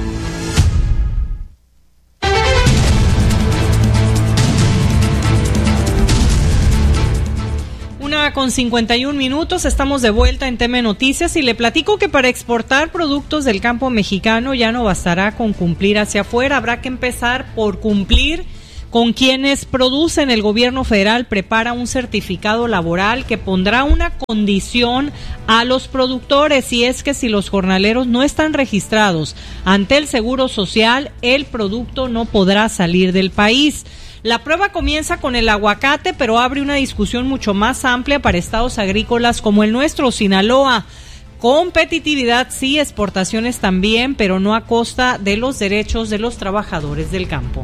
Con cincuenta y un minutos, estamos de vuelta en T M Noticias y le platico que para exportar productos del campo mexicano ya no bastará con cumplir hacia afuera, habrá que empezar por cumplir con quienes producen. El gobierno federal prepara un certificado laboral que pondrá una condición a los productores, y es que si los jornaleros no están registrados ante el Seguro Social, el producto no podrá salir del país. La prueba comienza con el aguacate, pero abre una discusión mucho más amplia para estados agrícolas como el nuestro, Sinaloa. Competitividad sí, exportaciones también, pero no a costa de los derechos de los trabajadores del campo.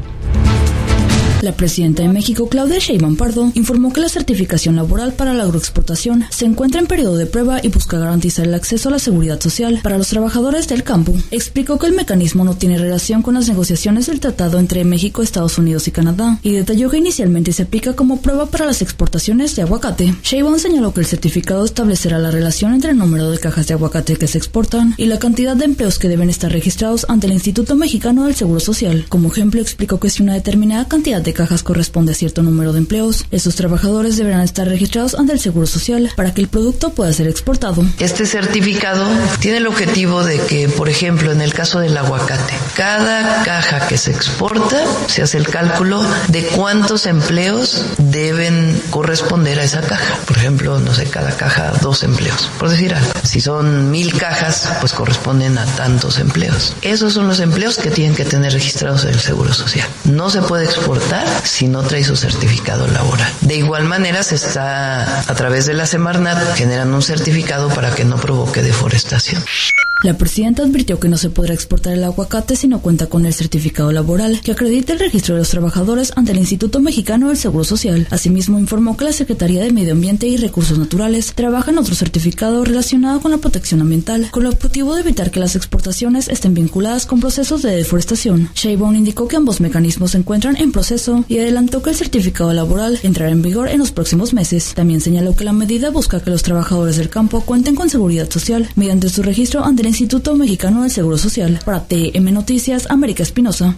La presidenta de México, Claudia Sheinbaum Pardo, informó que la certificación laboral para la agroexportación se encuentra en periodo de prueba y busca garantizar el acceso a la seguridad social para los trabajadores del campo. Explicó que el mecanismo no tiene relación con las negociaciones del tratado entre México, Estados Unidos y Canadá, y detalló que inicialmente se aplica como prueba para las exportaciones de aguacate. Sheinbaum señaló que el certificado establecerá la relación entre el número de cajas de aguacate que se exportan y la cantidad de empleos que deben estar registrados ante el Instituto Mexicano del Seguro Social. Como ejemplo, explicó que si una determinada cantidad de de cajas corresponde a cierto número de empleos, esos trabajadores deberán estar registrados ante el Seguro Social para que el producto pueda ser exportado. Este certificado tiene el objetivo de que, por ejemplo, en el caso del aguacate, cada caja que se exporta se hace el cálculo de cuántos empleos deben corresponder a esa caja. Por ejemplo, no sé, cada caja dos empleos, por decir algo. Si son mil cajas, pues corresponden a tantos empleos. Esos son los empleos que tienen que tener registrados en el Seguro Social. No se puede exportar si no trae su certificado laboral. De igual manera, se está a través de la Semarnat generando un certificado para que no provoque deforestación. La presidenta advirtió que no se podrá exportar el aguacate si no cuenta con el certificado laboral que acredite el registro de los trabajadores ante el Instituto Mexicano del Seguro Social. Asimismo, informó que la Secretaría de Medio Ambiente y Recursos Naturales trabaja en otro certificado relacionado con la protección ambiental, con el objetivo de evitar que las exportaciones estén vinculadas con procesos de deforestación. Sheinbaum indicó que ambos mecanismos se encuentran en proceso y adelantó que el certificado laboral entrará en vigor en los próximos meses. También señaló que la medida busca que los trabajadores del campo cuenten con seguridad social mediante su registro ante el Instituto Mexicano del Seguro Social. Para T M Noticias, América Espinosa.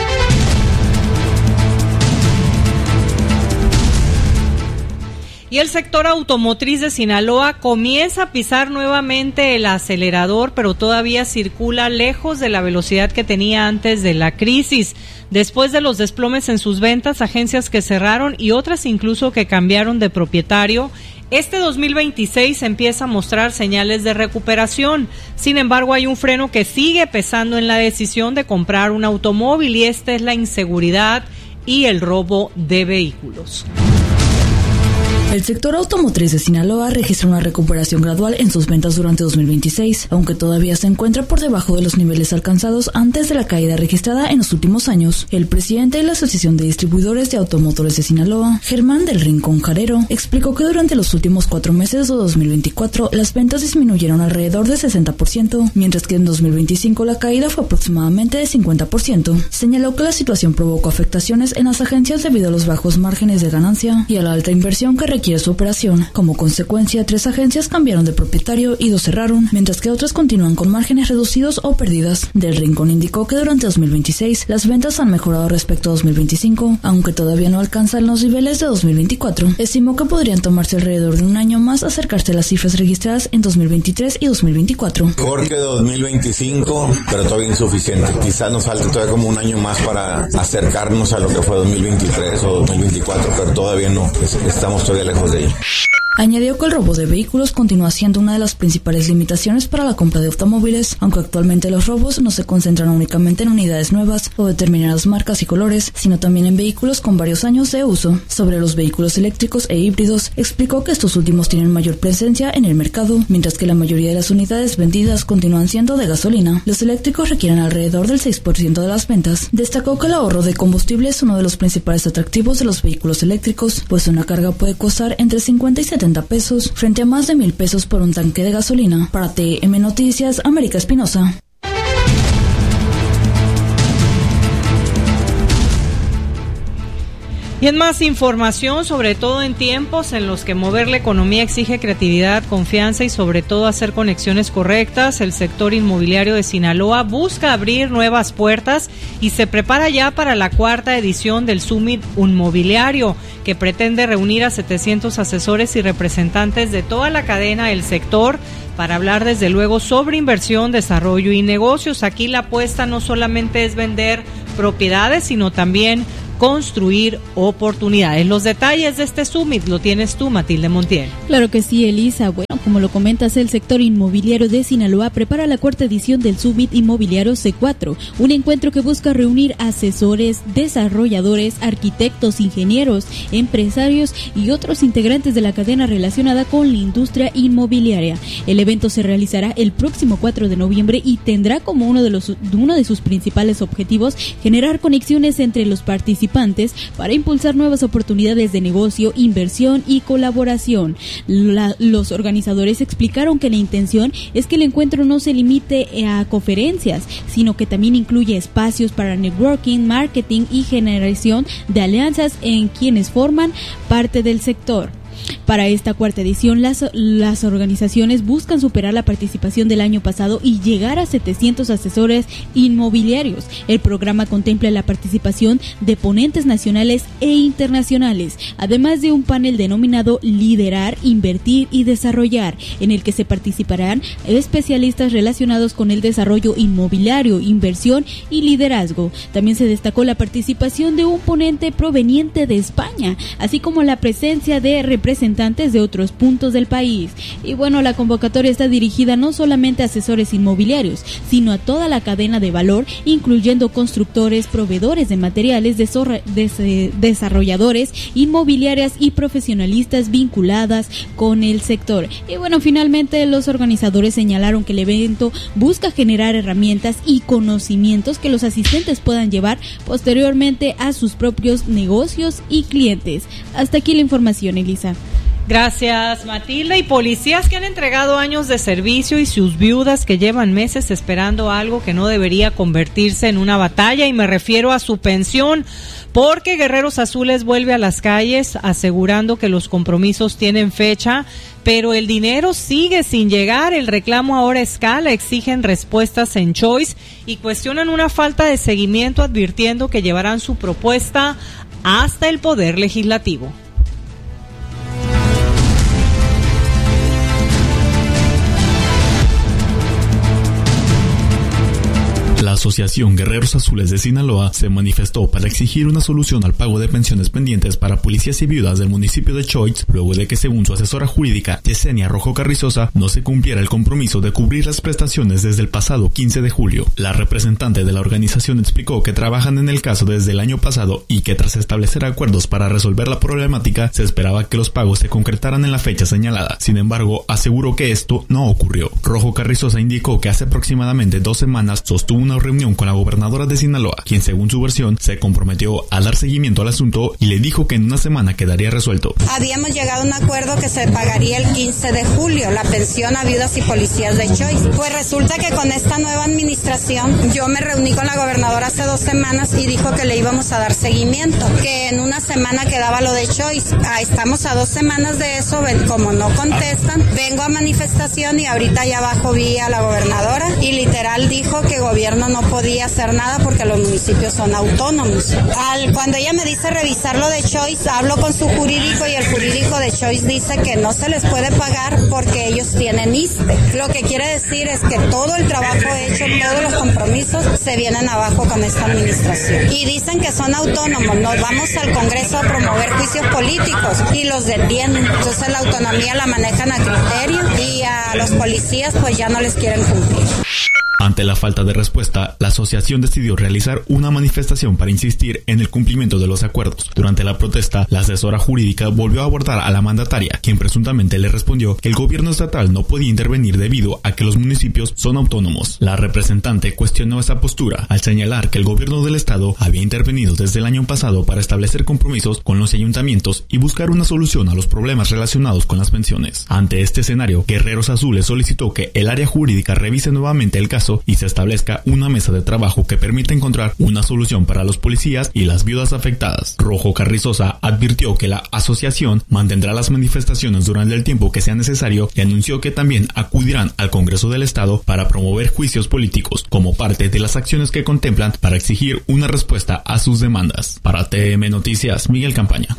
Y el sector automotriz de Sinaloa comienza a pisar nuevamente el acelerador, pero todavía circula lejos de la velocidad que tenía antes de la crisis. Después de los desplomes en sus ventas, agencias que cerraron y otras incluso que cambiaron de propietario, este dos mil veintiséis empieza a mostrar señales de recuperación. Sin embargo, hay un freno que sigue pesando en la decisión de comprar un automóvil, y esta es la inseguridad y el robo de vehículos. El sector automotriz de Sinaloa registra una recuperación gradual en sus ventas durante dos mil veintiséis, aunque todavía se encuentra por debajo de los niveles alcanzados antes de la caída registrada en los últimos años. El presidente de la Asociación de Distribuidores de Automotores de Sinaloa, Germán del Rincón Jarero, explicó que durante los últimos cuatro meses de dos mil veinticuatro las ventas disminuyeron alrededor de sesenta por ciento, mientras que en dos mil veinticinco la caída fue aproximadamente de cincuenta por ciento. Señaló que la situación provocó afectaciones en las agencias debido a los bajos márgenes de ganancia y a la alta inversión que requiere su operación. Como consecuencia, tres agencias cambiaron de propietario y dos cerraron, mientras que otras continúan con márgenes reducidos o pérdidas. Del Rincón indicó que durante dos mil veintiséis las ventas han mejorado respecto a dos mil veinticinco, aunque todavía no alcanzan los niveles de dos mil veinticuatro. Estimó que podrían tomarse alrededor de un año más acercarse a las cifras registradas en dos mil veintitrés y dos mil veinticuatro. Mejor que dos mil veinticinco, pero todavía insuficiente. Quizás nos falte todavía como un año más para acercarnos a lo que fue dos mil veintitrés o dos mil veinticuatro, pero todavía no. Estamos todavía lejos de ello. Añadió que el robo de vehículos continúa siendo una de las principales limitaciones para la compra de automóviles, aunque actualmente los robos no se concentran únicamente en unidades nuevas o determinadas marcas y colores, sino también en vehículos con varios años de uso. Sobre los vehículos eléctricos e híbridos, explicó que estos últimos tienen mayor presencia en el mercado, mientras que la mayoría de las unidades vendidas continúan siendo de gasolina. Los eléctricos requieren alrededor del seis por ciento de las ventas. Destacó que el ahorro de combustible es uno de los principales atractivos de los vehículos eléctricos, pues una carga puede costar entre cincuenta y setenta pesos frente a más de mil pesos por un tanque de gasolina. Para T M Noticias, América Espinosa. Y en más información, sobre todo en tiempos en los que mover la economía exige creatividad, confianza y sobre todo hacer conexiones correctas, el sector inmobiliario de Sinaloa busca abrir nuevas puertas y se prepara ya para la cuarta edición del Summit Inmobiliario, que pretende reunir a setecientos asesores y representantes de toda la cadena del sector para hablar desde luego sobre inversión, desarrollo y negocios. Aquí la apuesta no solamente es vender propiedades, sino también construir oportunidades. Los detalles de este summit lo tienes tú, Matilde Montiel. Claro que sí, Elisa. Bueno, como lo comentas, el sector inmobiliario de Sinaloa prepara la cuarta edición del Summit Inmobiliario C cuatro, un encuentro que busca reunir asesores, desarrolladores, arquitectos, ingenieros, empresarios y otros integrantes de la cadena relacionada con la industria inmobiliaria. El evento se realizará el próximo cuatro de noviembre y tendrá como uno de los uno de sus principales objetivos generar conexiones entre los participantes para impulsar nuevas oportunidades de negocio, inversión y colaboración. La, los organizadores explicaron que la intención es que el encuentro no se limite a conferencias, sino que también incluye espacios para networking, marketing y generación de alianzas en quienes forman parte del sector. Para esta cuarta edición, las, las organizaciones buscan superar la participación del año pasado y llegar a setecientos asesores inmobiliarios. El programa contempla la participación de ponentes nacionales e internacionales, además de un panel denominado Liderar, Invertir y Desarrollar, en el que se participarán especialistas relacionados con el desarrollo inmobiliario, inversión y liderazgo. También se destacó la participación de un ponente proveniente de España, así como la presencia de representantes representantes de otros puntos del país. Y bueno, la convocatoria está dirigida no solamente a asesores inmobiliarios, sino a toda la cadena de valor, incluyendo constructores, proveedores de materiales, desor- des- desarrolladores, inmobiliarias y profesionalistas vinculadas con el sector. Y bueno, finalmente los organizadores señalaron que el evento busca generar herramientas y conocimientos que los asistentes puedan llevar posteriormente a sus propios negocios y clientes. Hasta aquí la información, Elisa. Gracias, Matilde. Y policías que han entregado años de servicio y sus viudas que llevan meses esperando algo que no debería convertirse en una batalla, y me refiero a su pensión, porque Guerreros Azules vuelve a las calles asegurando que los compromisos tienen fecha, pero el dinero sigue sin llegar. El reclamo ahora escala, exigen respuestas en Choice y cuestionan una falta de seguimiento, advirtiendo que llevarán su propuesta hasta el Poder Legislativo. La Asociación Guerreros Azules de Sinaloa se manifestó para exigir una solución al pago de pensiones pendientes para policías y viudas del municipio de Choix, luego de que, según su asesora jurídica, Yesenia Rojo Carrizosa, no se cumpliera el compromiso de cubrir las prestaciones desde el pasado quince de julio. La representante de la organización explicó que trabajan en el caso desde el año pasado y que, tras establecer acuerdos para resolver la problemática, se esperaba que los pagos se concretaran en la fecha señalada. Sin embargo, aseguró que esto no ocurrió. Rojo Carrizosa indicó que hace aproximadamente dos semanas sostuvo una reunión con la gobernadora de Sinaloa, quien, según su versión, se comprometió a dar seguimiento al asunto y le dijo que en una semana quedaría resuelto. Habíamos llegado a un acuerdo que se pagaría el quince de julio la pensión a viudas y policías de Choice. Pues resulta que con esta nueva administración, yo me reuní con la gobernadora hace dos semanas y dijo que le íbamos a dar seguimiento, que en una semana quedaba lo de Choice. Ah, estamos a dos semanas de eso, ven, como no contestan, vengo a manifestación y ahorita ya abajo vi a la gobernadora y literal dijo que gobierno no podía hacer nada porque los municipios son autónomos. Al, cuando ella me dice revisar lo de Choice, hablo con su jurídico y el jurídico de Choice dice que no se les puede pagar porque ellos tienen I S S S T E. Lo que quiere decir es que todo el trabajo hecho, todos los compromisos se vienen abajo con esta administración. Y dicen que son autónomos, nos vamos al Congreso a promover juicios políticos y los detienen. Entonces la autonomía la manejan a criterio y a los policías pues ya no les quieren cumplir. Ante la falta de respuesta, la asociación decidió realizar una manifestación para insistir en el cumplimiento de los acuerdos. Durante la protesta, la asesora jurídica volvió a abordar a la mandataria, quien presuntamente le respondió que el gobierno estatal no podía intervenir debido a que los municipios son autónomos. La representante cuestionó esa postura al señalar que el gobierno del estado había intervenido desde el año pasado para establecer compromisos con los ayuntamientos y buscar una solución a los problemas relacionados con las pensiones. Ante este escenario, Guerreros Azules solicitó que el área jurídica revise nuevamente el caso caso y se establezca una mesa de trabajo que permita encontrar una solución para los policías y las viudas afectadas. Rojo Carrizosa advirtió que la asociación mantendrá las manifestaciones durante el tiempo que sea necesario y anunció que también acudirán al Congreso del Estado para promover juicios políticos como parte de las acciones que contemplan para exigir una respuesta a sus demandas. Para T M Noticias, Miguel Campaña.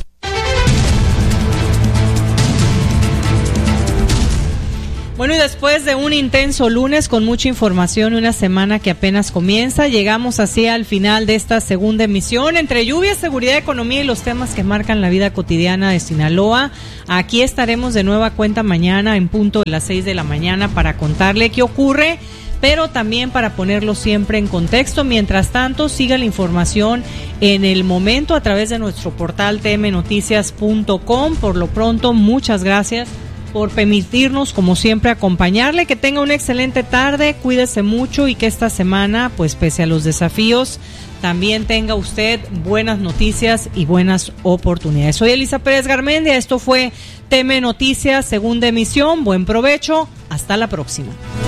Bueno, y después de un intenso lunes con mucha información y una semana que apenas comienza, llegamos así al final de esta segunda emisión. Entre lluvia, seguridad, economía y los temas que marcan la vida cotidiana de Sinaloa, aquí estaremos de nueva cuenta mañana en punto de las seis de la mañana para contarle qué ocurre, pero también para ponerlo siempre en contexto. Mientras tanto, siga la información en el momento a través de nuestro portal t m noticias punto com. Por lo pronto, muchas gracias por permitirnos, como siempre, acompañarle. Que tenga una excelente tarde, cuídese mucho y que esta semana, pues pese a los desafíos, también tenga usted buenas noticias y buenas oportunidades. Soy Elisa Pérez Garmendia, esto fue T M Noticias, segunda emisión. Buen provecho, hasta la próxima.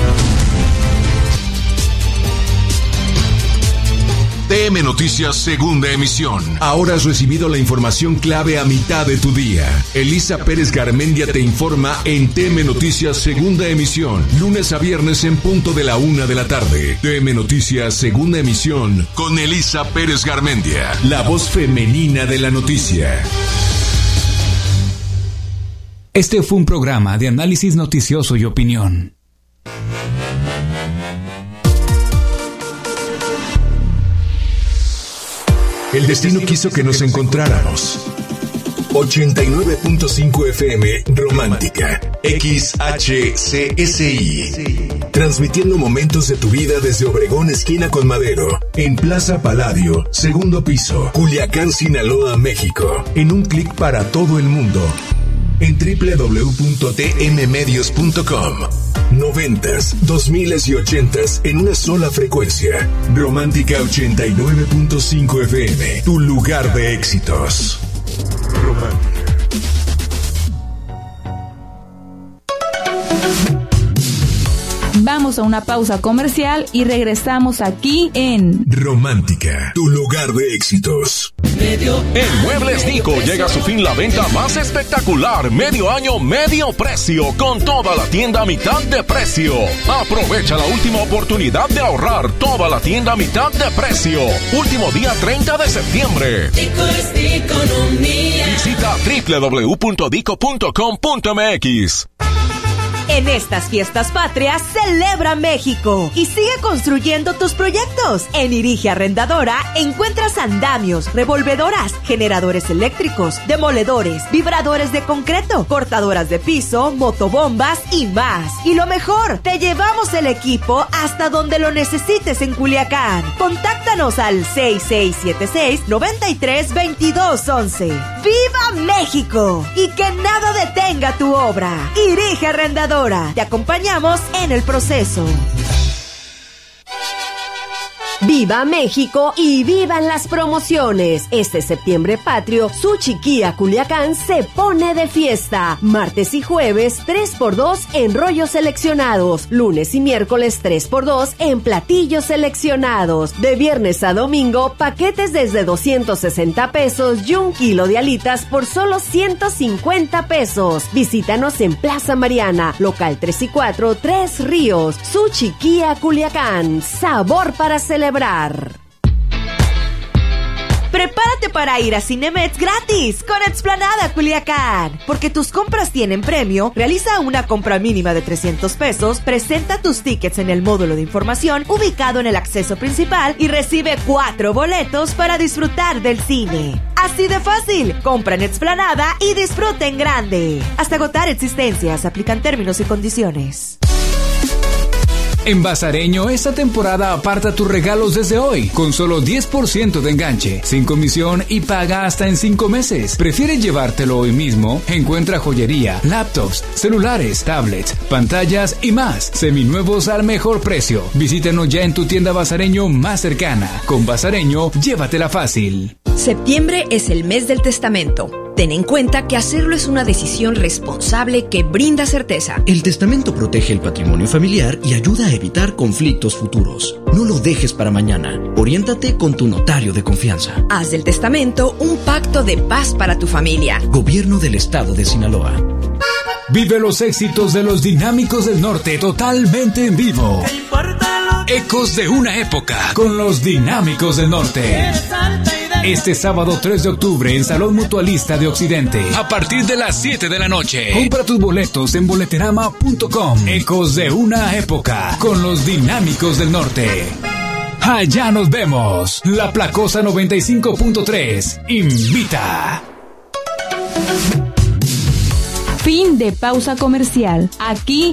T M Noticias, segunda emisión. Ahora has recibido la información clave a mitad de tu día. Elisa Pérez Garmendia te informa en T M Noticias, segunda emisión. Lunes a viernes en punto de la una de la tarde. T M Noticias, segunda emisión. Con Elisa Pérez Garmendia, la voz femenina de la noticia. Este fue un programa de análisis noticioso y opinión. El destino quiso que nos encontráramos. ochenta y nueve punto cinco F M Romántica, X H C S I. Transmitiendo momentos de tu vida desde Obregón, esquina con Madero, en Plaza Palladio, segundo piso, Culiacán, Sinaloa, México. En un clic para todo el mundo. En doble u doble u doble u punto t m medios punto com. Noventas, dos miles y ochentas en una sola frecuencia. Romántica ochenta y nueve punto cinco F M, tu lugar de éxitos. Romántica. Vamos a una pausa comercial y regresamos aquí en Romántica, tu lugar de éxitos. En Muebles Nico llega a su fin la venta más espectacular, medio año, medio precio, con toda la tienda a mitad de precio. Aprovecha la última oportunidad de ahorrar, toda la tienda a mitad de precio. Último día treinta de septiembre. Dico es de economía. Visita doble u doble u doble u punto dico punto com punto m x. En estas fiestas patrias, celebra México y sigue construyendo tus proyectos. En Irige Arrendadora encuentras andamios, revolvedoras, generadores eléctricos, demoledores, vibradores de concreto, cortadoras de piso, motobombas y más. Y lo mejor, te llevamos el equipo hasta donde lo necesites en Culiacán. Contáctanos al seis seis siete seis, nueve tres, dos dos once. ¡Viva México! Y que nada detenga tu obra. Irige Arrendadora. Te acompañamos en el proceso. ¡Viva México y vivan las promociones! Este septiembre patrio, Suchiquía Culiacán se pone de fiesta. Martes y jueves, tres por dos en rollos seleccionados. Lunes y miércoles, tres por dos en platillos seleccionados. De viernes a domingo, paquetes desde doscientos sesenta pesos y un kilo de alitas por solo ciento cincuenta pesos. Visítanos en Plaza Mariana, local tres y cuatro, Tres Ríos. Suchiquía Culiacán, sabor para celebrar. Prepárate para ir a Cinemex gratis con Explanada Culiacán. Porque tus compras tienen premio, realiza una compra mínima de trescientos pesos, presenta tus tickets en el módulo de información ubicado en el acceso principal y recibe cuatro boletos para disfrutar del cine. Así de fácil, compra en Explanada y disfruta en grande. Hasta agotar existencias, aplican términos y condiciones. En Bazareño, esta temporada aparta tus regalos desde hoy, con solo diez por ciento de enganche, sin comisión y paga hasta en cinco meses. ¿Prefieres llevártelo hoy mismo? Encuentra joyería, laptops, celulares, tablets, pantallas y más, seminuevos al mejor precio. Visítanos ya en tu tienda Bazareño más cercana. Con Bazareño, llévatela fácil. Septiembre es el mes del testamento. Ten en cuenta que hacerlo es una decisión responsable que brinda certeza. El testamento protege el patrimonio familiar y ayuda a evitar conflictos futuros. No lo dejes para mañana. Oriéntate con tu notario de confianza. Haz del testamento un pacto de paz para tu familia. Gobierno del Estado de Sinaloa. Vive los éxitos de los Dinámicos del Norte totalmente en vivo. Ecos de una época con los Dinámicos del Norte. Este sábado tres de octubre en Salón Mutualista de Occidente, a partir de las siete de la noche. Compra tus boletos en boleterama punto com. Ecos de una época con los Dinámicos del Norte. Allá nos vemos. La Placosa noventa y cinco punto tres invita. Fin de pausa comercial. Aquí